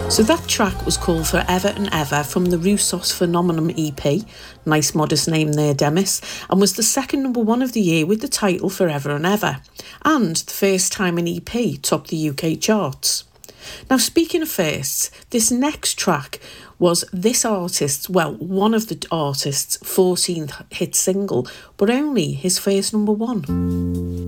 So that track was called Forever and Ever from the Roussos Phenomenon EP, nice modest name there, Demis, and was the second number one of the year with the title Forever and Ever, and the first time an EP topped the UK charts. Now, speaking of firsts, this next track was this artist's, well, one of the artist's 14th hit single, but only his first number one.